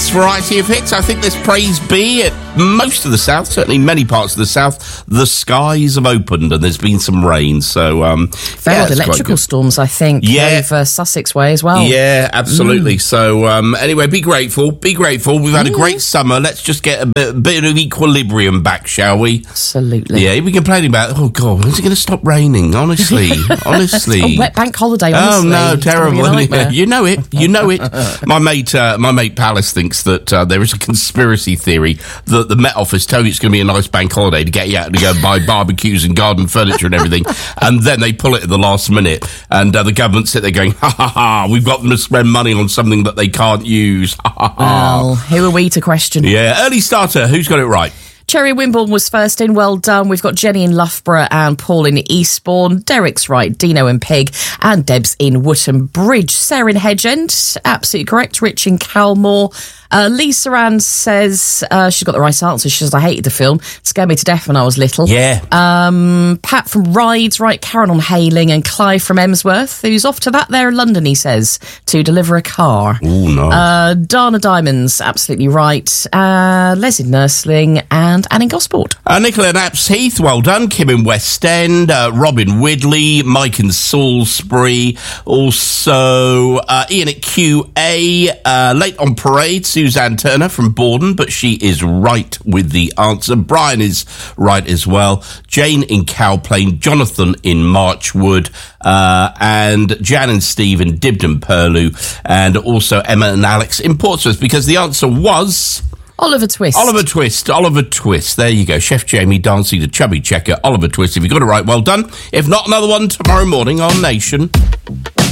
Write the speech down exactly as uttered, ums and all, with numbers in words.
nice variety of hits. I think there's praise be at most of the south, certainly many parts of the south. The skies have opened and there's been some rain. So, um, failed yeah, electrical storms, I think, yeah. over Sussex way as well. Yeah, absolutely. Mm. So, um, anyway, be grateful. Be grateful. We've had mm. a great summer. Let's just get a bit, a bit of equilibrium back, shall we? Absolutely. Yeah, we're complaining about, oh, God, when's it going to stop raining? Honestly. Honestly. A wet bank holiday, honestly. Oh, no, terrible. You know it. You know it. my mate uh, my mate Palace thinks that uh, there is a conspiracy theory that the Met Office tell you it's going to be a nice bank holiday to get you out to go buy barbecues and garden furniture and everything, and then they pull it at the last minute, and uh, the government sit there going, ha ha ha, we've got them to spend money on something that they can't use. Ha ha ha. Well, who are we to question? Yeah, early starter, who's got it right? Cherry Wimborne was first in. Well done. We've got Jenny in Loughborough and Paul in Eastbourne. Derek's right. Dino and Pig. And Deb's in Wootton Bridge. Sarah in Hedgend. Absolutely correct. Rich in Calmore. Uh, Lisa Ann says uh, she's got the right answer. She says, I hated the film. It scared me to death when I was little. Yeah. Um, Pat from Rides, right. Karen on Hayling and Clive from Emsworth, who's off to that there in London, he says, to deliver a car. Ooh, nice. Uh, Dana Diamonds, absolutely right. Uh, Les in Nursling and Anne in Gosport. Uh, Nicola in Apps Heath, well done. Kim in West End. Uh, Robin Widley. Mike in Salisbury. Also, uh, Ian at Q A. Uh, late on parade, Suzanne Turner from Borden, but she is right with the answer. Brian is right as well. Jane in Cowplain, Jonathan in Marchwood, uh, and Jan and Steve in Dibden Purlew, and also Emma and Alex in Portsmouth, because the answer was... Oliver Twist. Oliver Twist. Oliver Twist. There you go. Chef Jamie dancing to Chubby Checker. Oliver Twist. If you got it right, well done. If not, another one tomorrow morning on Nation.